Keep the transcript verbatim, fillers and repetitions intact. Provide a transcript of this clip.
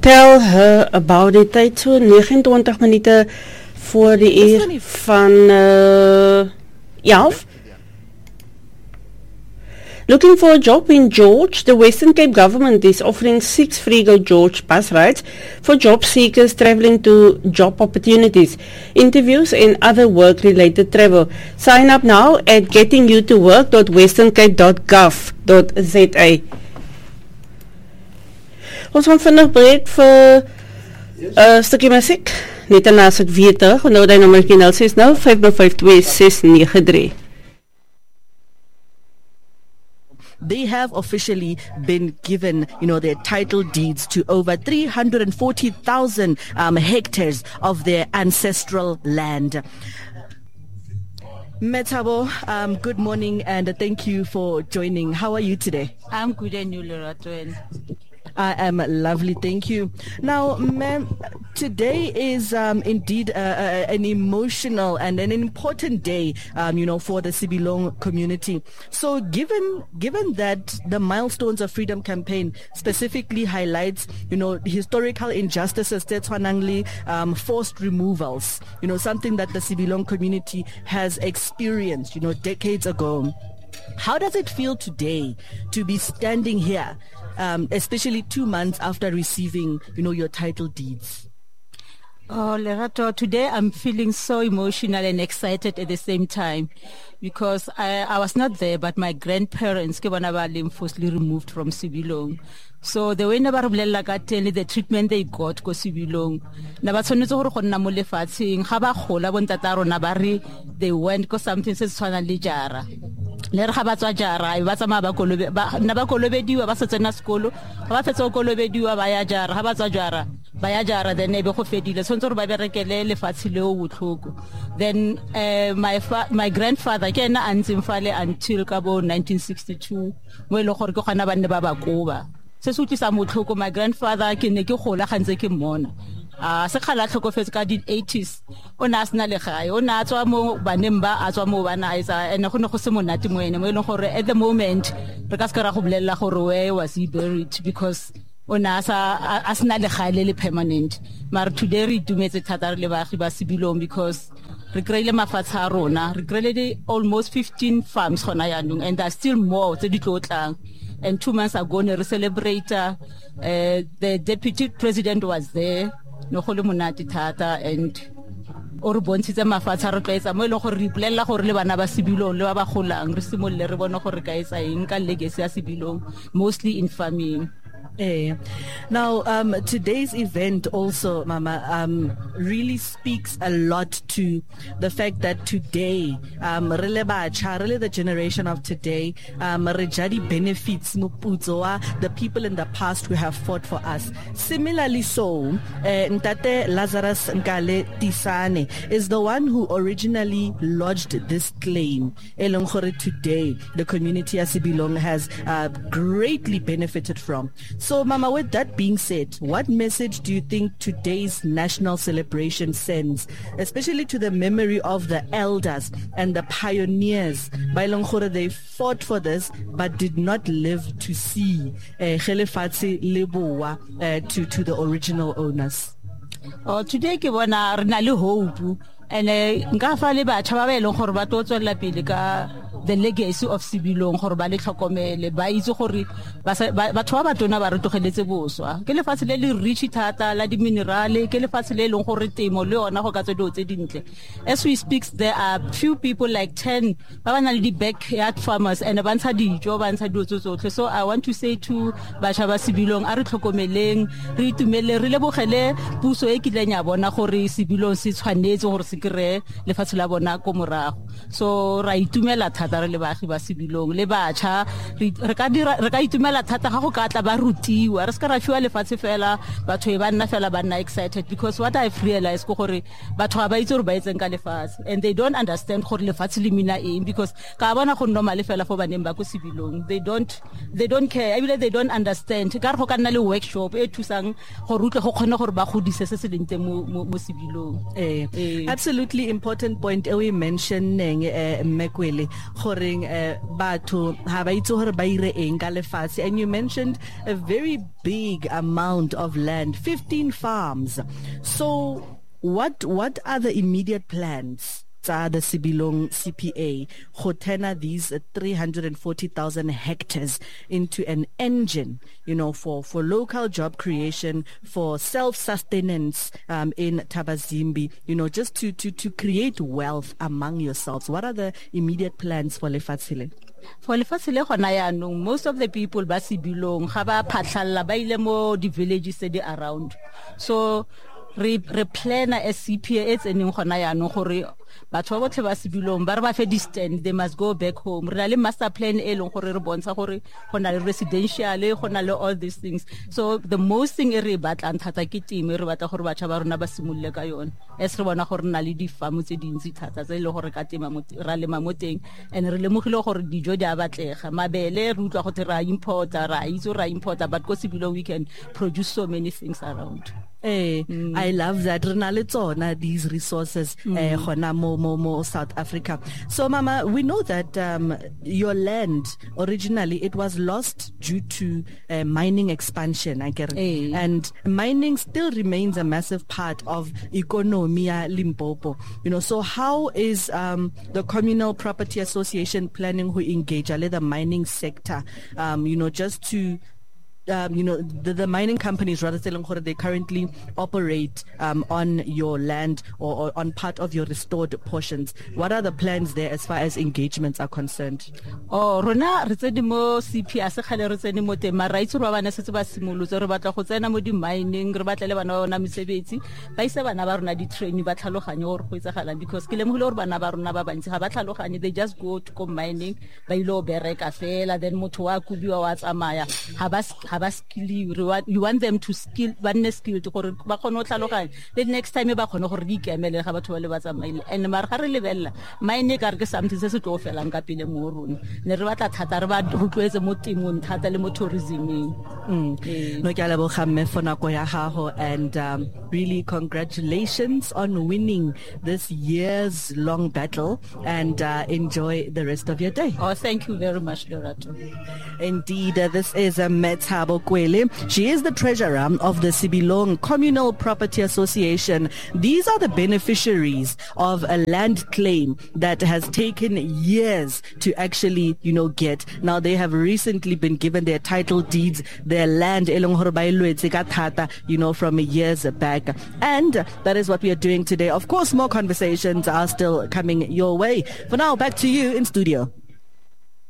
Tell her about it. Tyd so negenentwintig minute voor die uur van uh, elf. Looking for a job in George, the Western Cape government is offering six free Go George bus rides for job seekers travelling to job opportunities, interviews and other work-related travel. Sign up now at getting you to work dot western cape dot gov dot za. Ons gaan vinnig breek vir 'n uh, stukkie musiek. Net daarna as ek weer terug, onthou die nommer nul ses nul vyf nul vyf twee ses nege drie. They have officially been given, you know, their title deeds to over three hundred forty thousand um, hectares of their ancestral land. Metabo, um, good morning and thank you for joining. How are you today? I'm good and you, Lorraine. I am lovely, thank you. Now, ma'am, today is um, indeed uh, uh, an emotional and an important day, um, you know, for the Sibilong community. So, given given that the Milestones of Freedom campaign specifically highlights, you know, historical injustices, um, forced removals, you know, something that the Sibilong community has experienced, you know, decades ago. How does it feel today to be standing here, um, especially two months after receiving, you know, your title deeds? Oh, Lerato, today I'm feeling so emotional and excited at the same time because I, I was not there, but my grandparents were forcibly removed from Sibilong. So the way never the treatment they got go Sibilong. They went go something says jara. Le re ga batswa jara ba tsama ba kolobe ba na ba kolobediwa ba setsena sekolo ga ba fetsa go kolobediwa ba ya jara ga batswa jara ba ya jara then e be go fedile tsontse re ba berekele lefatshe leo botlhoko. Then uh, my fa my grandfather ke ena antsimfale until ka bo nineteen sixty-two mo ile gore ke gona ba nne ba ba koba se se utlisa motlhoko. My grandfather ke ne ke gola gantse ke mmona a se khala tlhokofetse ka di eighties o na sna le gae o na tswa mo baneng ba a tswa mo bana isa ene go ne go se monate mo ene mo ile gore at the moment re ka se ka ra go bolella gore where was he buried because o na sa asna le gae le permanent. Mar today re itumetse thata re le baagi ba Sibilong because re kreile mafatsha a rona re kreile almost fifteen farms gona yanong and there are still more tse di tlotlang. And two months ago ne re celebrate uh, the deputy president was there no go le monate thata and o re bontshitse mafatsha re tloetsa mo ile gore re ipolela gore le bana ba Sibilong le ba ba golang re simolle re bona gore ka etsa eng ka legacy ya Sibilong mostly in farming. Eh. Now, um, today's event also, Mama, um, really speaks a lot to the fact that today, um, really the generation of today, um, benefits the people in the past who have fought for us. Similarly, so, uh, Ntate Lazarus Nkale Tisane is the one who originally lodged this claim. Elongore today, the community of Sibilong has uh, greatly benefited from. So, Mama, with that being said, what message do you think today's national celebration sends, especially to the memory of the elders and the pioneers? By Longkhore, they fought for this, but did not live to see Khelefatsi Leboa to to the original owners. Oh, today ke bona re na le hope and nka fa le batho ba ba eleng gore ba to tswela pele ka the legacy of Sibilong gore ba le tlhokomele ba itse gore batho ba batona ba re togeletse boswa ke lefatshe le le rich thata la di minerale ke lefatshe le leng gore temo le yona go ka tse do tse dintle. As we speak, there are few people like ten ba bana le di backyard farmers and ba ntsha dijo ba ntsha dijo tsotlhe. So I want to say to batho ba Sibilong a re tlhokomeleng re itumele re lebogele puso e kileng ya bona gore Sibilong se tshwanetse gore se kre lefatshe la bona ko morago. So ra itumela thata re le baagi ba Sibilong le batjha re ka dira re ka itumela thata ga go ka tla ba rutiwa re ska ra fiwa lefatshe fela batho e ba nna fela ba nna excited because what I've realized go gore batho ba itse gore ba etseng ka lefatshe and they don't understand gore lefatshe le mina eng because ka bona go normal fela for baneng ba ko Sibilong. They don't they don't care. I mean they don't understand ka re go ka nna le workshop e thusang go rutle go kgone gore ba godise se se lente mo mo Sibilong. Eh, absolutely important point we mentioning uh, Mekwele goreng eh batho ha ba itse hore ba ire eng ka lefatshe, and you mentioned a very big amount of land, fifteen farms. So what what are the immediate plans tsa the Sibilong C P A go turn these uh, three hundred forty thousand hectares into an engine, you know, for for local job creation, for self-sustenance um, in Thabazimbi, you know, just to to to create wealth among yourselves? What are the immediate plans for Lefatshe? For lefatshe gona yaanong, most of the people ba Sibilong ga ba phatlalla ba ile mo di villages tse di around, so re re plan a C P A it's eneng gona yaanong gore batho ba botlhe ba Sibilong ba re ba fe distance, they must go back home. Re na le master plan e leng gore re bontsha gore gona le residential, gona le all these things. So the most thing e re batlang thata ke temo, re batla gore batho ba rona ba simolle ka yone, es re bona gore na le di farm tse dintsi thata tse ile gore ka tema ra lema mo teng, and re lemogile gore dijo di a batlega. Mabele re utlwa go ra importa, ra itse ra importa, but ko Sibilong we can produce so many things around. Eh, mm. I love that. Renale these resources mm. eh, gona mo, mo, mo South Africa. So Mama, we know that um, your land originally it was lost due to uh, mining expansion, I get eh. and mining still remains a massive part of economy Limpopo. You know, so how is um, the Communal Property Association planning to engage the mining sector? Um, you know, just to Um, you know, the, the mining companies, rather, they currently operate um, on your land or, or on part of your restored portions. What are the plans there as far as engagements are concerned? Oh, rona re tsedi mo C P A se khale re tsedi mo tema ra itse ro bana se ba simolotse re batla go tsena mo di mining, re batla le bana ba bona mesebetsi ba ise bana ba rona di training ba tlhaloganye gore go itsagalang, because ke lemogile gore bana ba rona ba bantsi ga ba tlhaloganye, they just go to go mining ba ile bereka fela, then motho wa kubiwa wa tsamaya ha ba ha ba skill, you want them to skill one skill to gore ba kgone go tlhaloganya the next time ba kgone gore di ikemele ga batho ba le ba tsamaile. And mara ga re lebella mine ka re ke something se se tlo felang ka pele mo rona, ne re batla thata re ba rutwetse mo temong thata le mo tourisming. mm. No ke a leboga mme for nako ya gago, and um, really congratulations on winning this year's long battle, and uh, enjoy the rest of your day. Oh, thank you very much, Lorato. Indeed, uh, this is a uh, Methabo Kwele. She is the treasurer of the Sibilong Communal Property Association. These are the beneficiaries of a land claim that has taken years to actually, you know, get. Now they have recently been given their title deeds, their land, you know, from years back. And that is what we are doing today. Of course, more conversations are still coming your way. For now, back to you in studio.